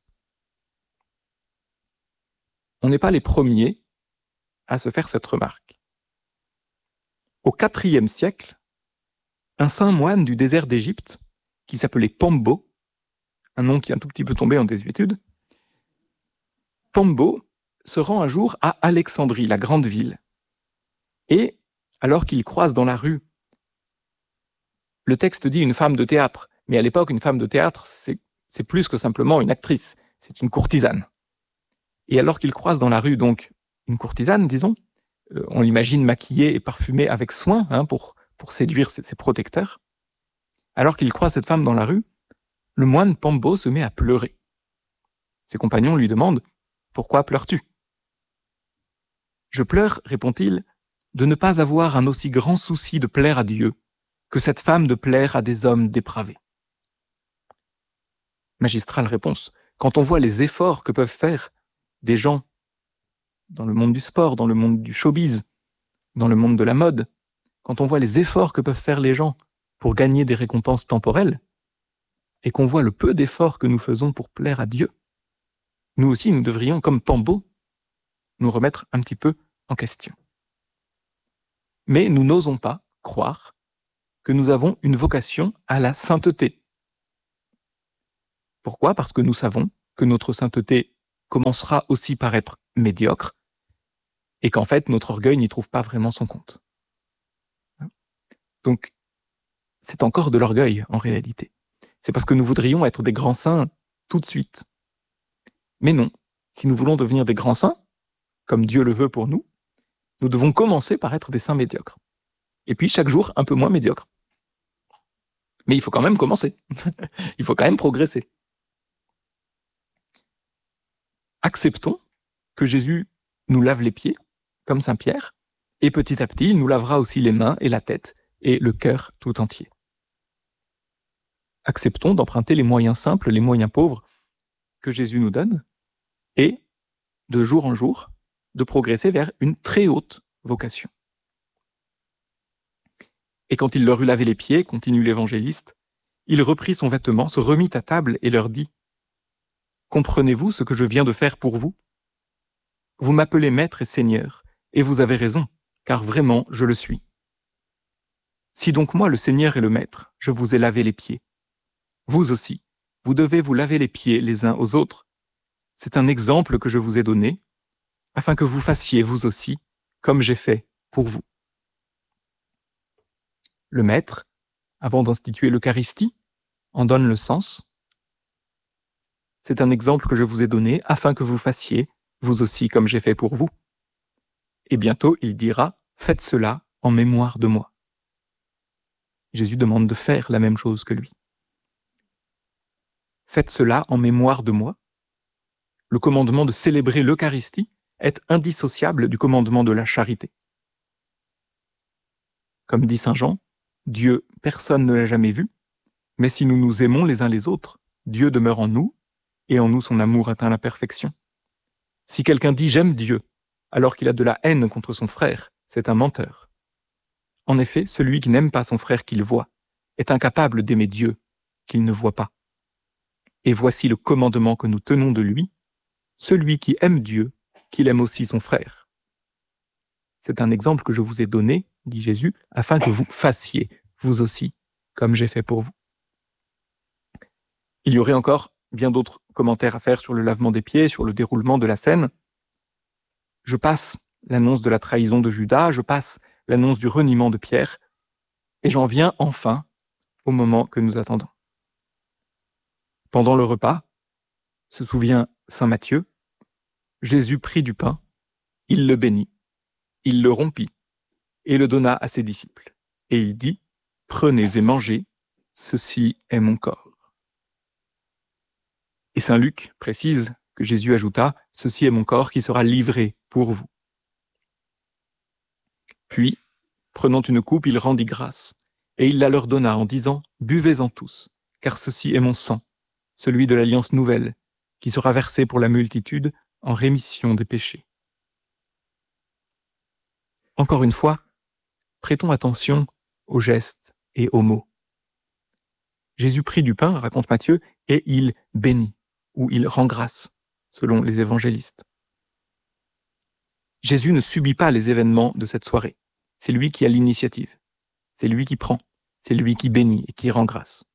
On n'est pas les premiers à se faire cette remarque. Au quatrième siècle, un saint moine du désert d'Égypte, qui s'appelait Pambo, un nom qui est un tout petit peu tombé en désuétude, Pambo se rend un jour à Alexandrie, la grande ville. Et, alors qu'il croise dans la rue, le texte dit une femme de théâtre, mais à l'époque, une femme de théâtre, c'est, c'est plus que simplement une actrice, c'est une courtisane. Et alors qu'il croise dans la rue, donc, une courtisane, disons, euh, on l'imagine maquillée et parfumée avec soin, hein, pour, pour séduire ses, ses protecteurs. Alors qu'il croise cette femme dans la rue, le moine Pambo se met à pleurer. Ses compagnons lui demandent « Pourquoi pleures-tu » ? « Je pleure, répond-il, de ne pas avoir un aussi grand souci de plaire à Dieu que cette femme de plaire à des hommes dépravés. » Magistrale réponse. Quand on voit les efforts que peuvent faire des gens dans le monde du sport, dans le monde du showbiz, dans le monde de la mode, quand on voit les efforts que peuvent faire les gens pour gagner des récompenses temporelles, et qu'on voit le peu d'efforts que nous faisons pour plaire à Dieu, nous aussi, nous devrions, comme Pambo, nous remettre un petit peu en question. Mais nous n'osons pas croire que nous avons une vocation à la sainteté. Pourquoi ? Parce que nous savons que notre sainteté commencera aussi par être médiocre et qu'en fait, notre orgueil n'y trouve pas vraiment son compte. Donc, c'est encore de l'orgueil en réalité. C'est parce que nous voudrions être des grands saints tout de suite. Mais non, si nous voulons devenir des grands saints, comme Dieu le veut pour nous, nous devons commencer par être des saints médiocres. Et puis chaque jour, un peu moins médiocres. Mais il faut quand même commencer. Il faut quand même progresser. Acceptons que Jésus nous lave les pieds, comme Saint Pierre, et petit à petit, il nous lavera aussi les mains et la tête, et le cœur tout entier. Acceptons d'emprunter les moyens simples, les moyens pauvres que Jésus nous donne, et, de jour en jour, de progresser vers une très haute vocation. Et quand il leur eut lavé les pieds, continue l'évangéliste, il reprit son vêtement, se remit à table et leur dit « Comprenez-vous ce que je viens de faire pour vous ? Vous m'appelez maître et seigneur, et vous avez raison, car vraiment je le suis. Si donc moi, le Seigneur et le Maître, je vous ai lavé les pieds, vous aussi, vous devez vous laver les pieds les uns aux autres. C'est un exemple que je vous ai donné, afin que vous fassiez vous aussi, comme j'ai fait pour vous. » Le Maître, avant d'instituer l'Eucharistie, en donne le sens. C'est un exemple que je vous ai donné, afin que vous fassiez vous aussi, comme j'ai fait pour vous. Et bientôt, il dira « Faites cela en mémoire de moi ». Jésus demande de faire la même chose que lui. Faites cela en mémoire de moi. Le commandement de célébrer l'Eucharistie est indissociable du commandement de la charité. Comme dit saint Jean, Dieu, personne ne l'a jamais vu, mais si nous nous aimons les uns les autres, Dieu demeure en nous, et en nous son amour atteint la perfection. Si quelqu'un dit « j'aime Dieu », alors qu'il a de la haine contre son frère, c'est un menteur. En effet, celui qui n'aime pas son frère qu'il voit est incapable d'aimer Dieu qu'il ne voit pas. Et voici le commandement que nous tenons de lui, celui qui aime Dieu, qu'il aime aussi son frère. C'est un exemple que je vous ai donné, dit Jésus, afin que vous fassiez, vous aussi, comme j'ai fait pour vous. Il y aurait encore bien d'autres commentaires à faire sur le lavement des pieds, sur le déroulement de la scène. Je passe l'annonce de la trahison de Judas, je passe l'annonce du reniement de Pierre, et j'en viens enfin au moment que nous attendons. Pendant le repas, se souvient saint Matthieu, Jésus prit du pain, il le bénit, il le rompit et le donna à ses disciples. Et il dit, « Prenez et mangez, ceci est mon corps. » Et saint Luc précise que Jésus ajouta, « Ceci est mon corps qui sera livré pour vous. » Puis, prenant une coupe, il rendit grâce, et il la leur donna en disant, « Buvez-en tous, car ceci est mon sang, celui de l'alliance nouvelle, qui sera versé pour la multitude en rémission des péchés. » Encore une fois, prêtons attention aux gestes et aux mots. Jésus prit du pain, raconte Matthieu, et il bénit, ou il rend grâce, selon les évangélistes. Jésus ne subit pas les événements de cette soirée. C'est lui qui a l'initiative. C'est lui qui prend. C'est lui qui bénit et qui rend grâce.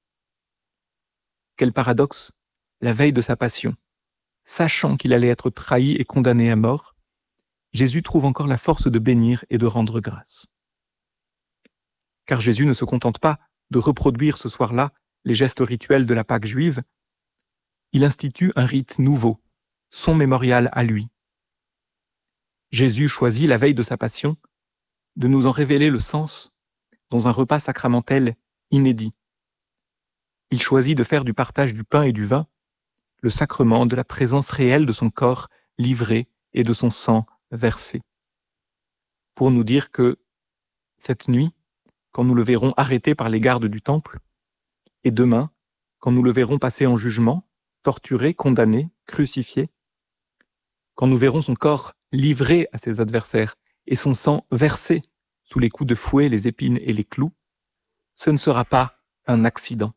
Quel paradoxe, la veille de sa passion, sachant qu'il allait être trahi et condamné à mort, Jésus trouve encore la force de bénir et de rendre grâce. Car Jésus ne se contente pas de reproduire ce soir-là les gestes rituels de la Pâque juive, il institue un rite nouveau, son mémorial à lui. Jésus choisit, la veille de sa passion, de nous en révéler le sens dans un repas sacramentel inédit. Il choisit de faire du partage du pain et du vin le sacrement de la présence réelle de son corps livré et de son sang versé. Pour nous dire que cette nuit, quand nous le verrons arrêté par les gardes du temple, et demain, quand nous le verrons passer en jugement, torturé, condamné, crucifié, quand nous verrons son corps livré à ses adversaires et son sang versé sous les coups de fouet, les épines et les clous, ce ne sera pas un accident.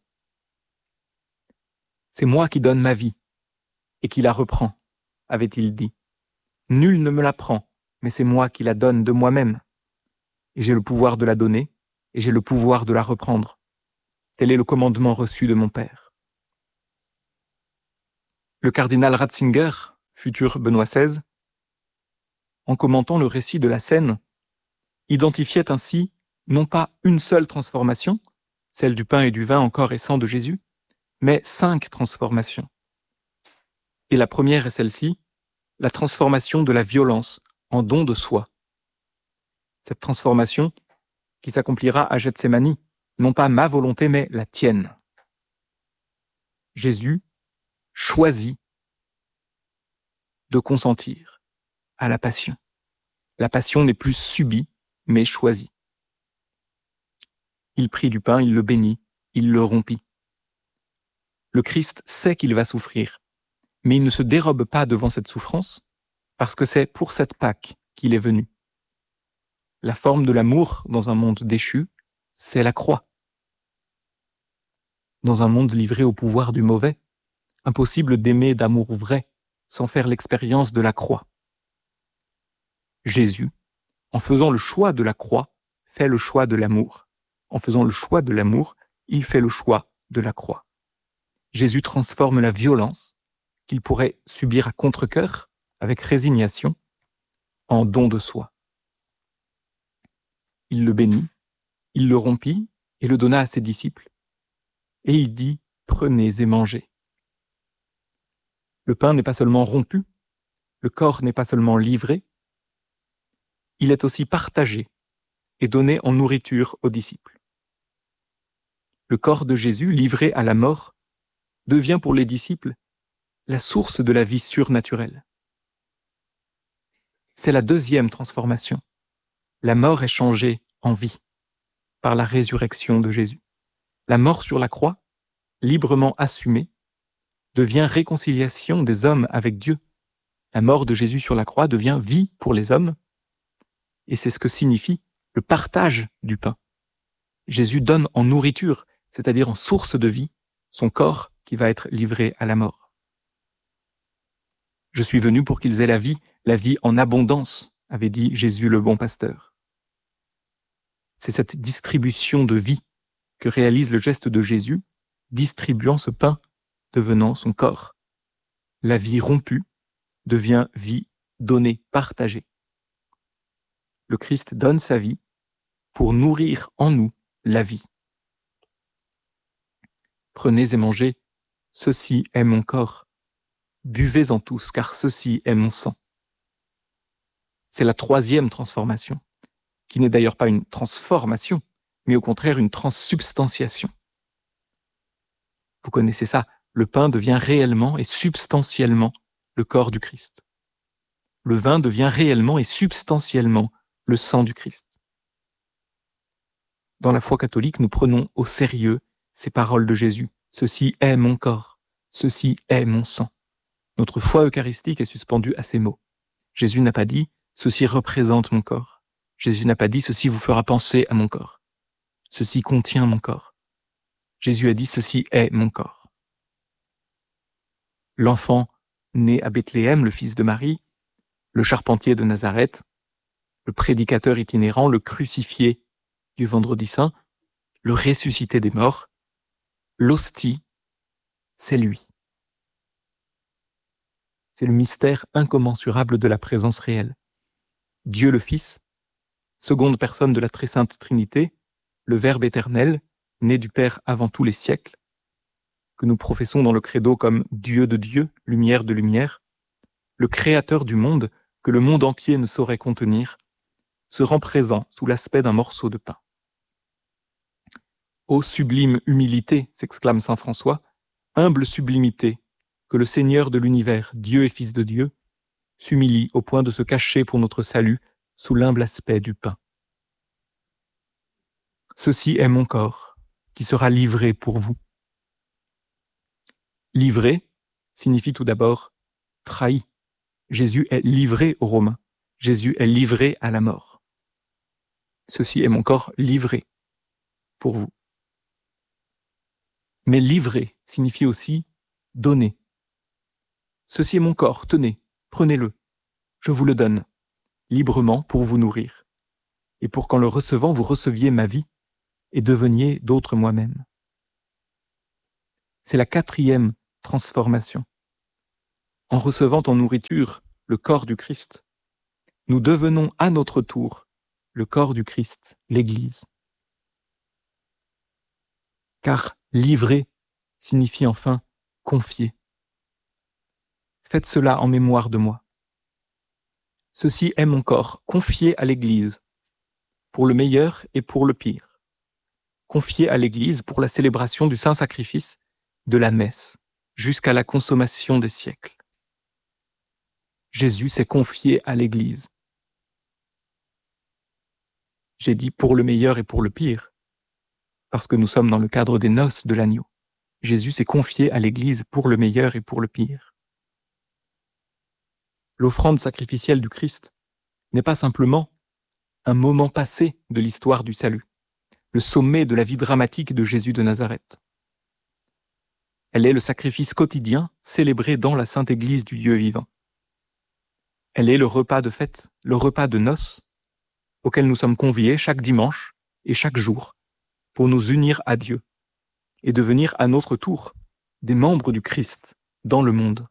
C'est moi qui donne ma vie et qui la reprends, avait-il dit. Nul ne me la prend, mais c'est moi qui la donne de moi-même. Et j'ai le pouvoir de la donner, et j'ai le pouvoir de la reprendre. Tel est le commandement reçu de mon Père. Le cardinal Ratzinger, futur Benoît seize, en commentant le récit de la scène, identifiait ainsi non pas une seule transformation, celle du pain et du vin en corps et sang de Jésus, mais cinq transformations. Et la première est celle-ci, la transformation de la violence en don de soi. Cette transformation qui s'accomplira à Gethsémani, non pas ma volonté, mais la tienne. Jésus choisit de consentir à la passion. La passion n'est plus subie, mais choisie. Il prit du pain, il le bénit, il le rompit. Le Christ sait qu'il va souffrir, mais il ne se dérobe pas devant cette souffrance, parce que c'est pour cette Pâque qu'il est venu. La forme de l'amour dans un monde déchu, c'est la croix. Dans un monde livré au pouvoir du mauvais, impossible d'aimer d'amour vrai sans faire l'expérience de la croix. Jésus, en faisant le choix de la croix, fait le choix de l'amour. En faisant le choix de l'amour, il fait le choix de la croix. Jésus transforme la violence qu'il pourrait subir à contre-cœur, avec résignation, en don de soi. Il le bénit, il le rompit et le donna à ses disciples. Et il dit, prenez et mangez. Le pain n'est pas seulement rompu, le corps n'est pas seulement livré, il est aussi partagé et donné en nourriture aux disciples. Le corps de Jésus, livré à la mort, devient pour les disciples la source de la vie surnaturelle. C'est la deuxième transformation. La mort est changée en vie par la résurrection de Jésus. La mort sur la croix, librement assumée, devient réconciliation des hommes avec Dieu. La mort de Jésus sur la croix devient vie pour les hommes, et c'est ce que signifie le partage du pain. Jésus donne en nourriture, c'est-à-dire en source de vie, son corps qui va être livré à la mort. Je suis venu pour qu'ils aient la vie, la vie en abondance, avait dit Jésus le bon pasteur. C'est cette distribution de vie que réalise le geste de Jésus, distribuant ce pain, devenant son corps. La vie rompue devient vie donnée, partagée. Le Christ donne sa vie pour nourrir en nous la vie. Prenez et mangez, ceci est mon corps. Buvez-en tous, car ceci est mon sang. C'est la troisième transformation, qui n'est d'ailleurs pas une transformation, mais au contraire une transsubstantiation. Vous connaissez ça, le pain devient réellement et substantiellement le corps du Christ. Le vin devient réellement et substantiellement le sang du Christ. Dans la foi catholique, nous prenons au sérieux ces paroles de Jésus. Ceci est mon corps, ceci est mon sang. Notre foi eucharistique est suspendue à ces mots. Jésus n'a pas dit « ceci représente mon corps ». Jésus n'a pas dit « ceci vous fera penser à mon corps ». Ceci contient mon corps. Jésus a dit « ceci est mon corps ». L'enfant né à Bethléem, le fils de Marie, le charpentier de Nazareth, le prédicateur itinérant, le crucifié du Vendredi Saint, le ressuscité des morts, l'hostie, c'est lui. C'est le mystère incommensurable de la présence réelle. Dieu le Fils, seconde personne de la très sainte Trinité, le Verbe éternel, né du Père avant tous les siècles, que nous professons dans le credo comme Dieu de Dieu, lumière de lumière, le Créateur du monde, que le monde entier ne saurait contenir, se rend présent sous l'aspect d'un morceau de pain. Ô sublime humilité, s'exclame saint François, humble sublimité, que le Seigneur de l'univers, Dieu et Fils de Dieu, s'humilie au point de se cacher pour notre salut sous l'humble aspect du pain. Ceci est mon corps, qui sera livré pour vous. Livré signifie tout d'abord trahi. Jésus est livré aux Romains. Jésus est livré à la mort. Ceci est mon corps livré pour vous. Mais livrer signifie aussi donner. Ceci est mon corps, tenez, prenez-le. Je vous le donne, librement pour vous nourrir, et pour qu'en le recevant, vous receviez ma vie et deveniez d'autres moi-même. C'est la quatrième transformation. en recevant en nourriture le corps du Christ, nous devenons à notre tour le corps du Christ, l'Église. Car livrer signifie enfin confier. Faites cela en mémoire de moi. Ceci est mon corps, confié à l'Église, pour le meilleur et pour le pire. Confié à l'Église pour la célébration du saint sacrifice de la messe, jusqu'à la consommation des siècles. Jésus s'est confié à l'Église. J'ai dit pour le meilleur et pour le pire, parce que nous sommes dans le cadre des noces de l'agneau. Jésus s'est confié à l'Église pour le meilleur et pour le pire. L'offrande sacrificielle du Christ n'est pas simplement un moment passé de l'histoire du salut, le sommet de la vie dramatique de Jésus de Nazareth. Elle est le sacrifice quotidien célébré dans la Sainte Église du Dieu vivant. Elle est le repas de fête, le repas de noces, auquel nous sommes conviés chaque dimanche et chaque jour pour nous unir à Dieu et devenir à notre tour des membres du Christ dans le monde.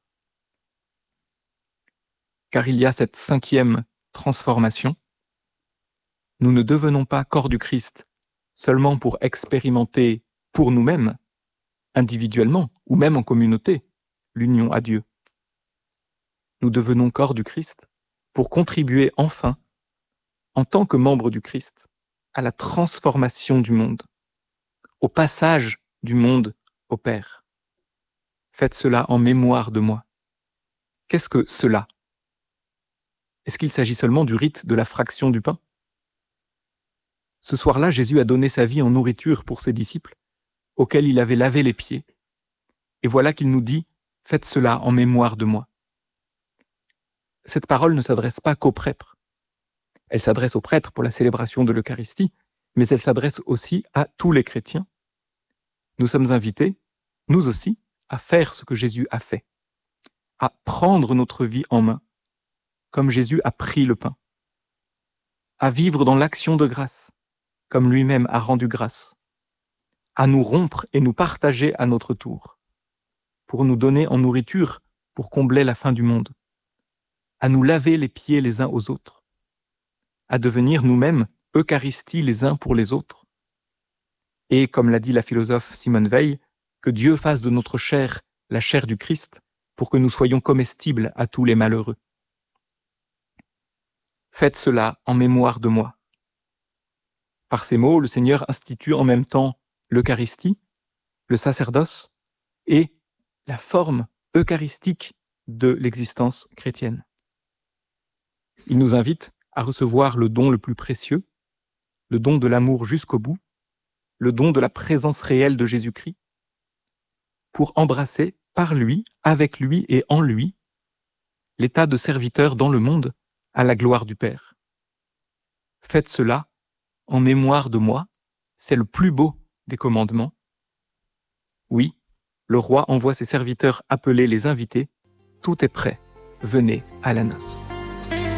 Car il y a cette cinquième transformation. Nous ne devenons pas corps du Christ seulement pour expérimenter pour nous-mêmes, individuellement ou même en communauté, l'union à Dieu. Nous devenons corps du Christ pour contribuer enfin, en tant que membres du Christ, à la transformation du monde, au passage du monde au Père. Faites cela en mémoire de moi. Qu'est-ce que cela ? Est-ce qu'il s'agit seulement du rite de la fraction du pain ? Ce soir-là, Jésus a donné sa vie en nourriture pour ses disciples, auxquels il avait lavé les pieds. Et voilà qu'il nous dit « Faites cela en mémoire de moi ». Cette parole ne s'adresse pas qu'aux prêtres. Elle s'adresse aux prêtres pour la célébration de l'Eucharistie, mais elle s'adresse aussi à tous les chrétiens. Nous sommes invités, nous aussi, à faire ce que Jésus a fait, à prendre notre vie en main, comme Jésus a pris le pain, à vivre dans l'action de grâce, comme lui-même a rendu grâce, à nous rompre et nous partager à notre tour, pour nous donner en nourriture pour combler la faim du monde, à nous laver les pieds les uns aux autres, à devenir nous-mêmes Eucharistie les uns pour les autres, et, comme l'a dit la philosophe Simone Weil, que Dieu fasse de notre chair la chair du Christ pour que nous soyons comestibles à tous les malheureux. Faites cela en mémoire de moi. Par ces mots, le Seigneur institue en même temps l'Eucharistie, le sacerdoce et la forme eucharistique de l'existence chrétienne. Il nous invite à recevoir le don le plus précieux, le don de l'amour jusqu'au bout, le don de la présence réelle de Jésus-Christ, pour embrasser par lui, avec lui et en lui, l'état de serviteur dans le monde à la gloire du Père. Faites cela en mémoire de moi, c'est le plus beau des commandements. Oui, le roi envoie ses serviteurs appeler les invités, tout est prêt, venez à la noce.